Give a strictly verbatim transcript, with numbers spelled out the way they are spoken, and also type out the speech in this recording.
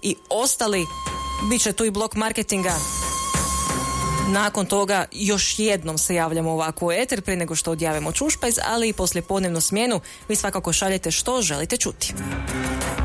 i ostali. Biće tu i blok marketinga. Nakon toga još jednom se javljamo ovako u eter prije nego što odjavimo čušpajz, ali i poslijepodnevnu smjenu vi svakako šaljete što želite čuti.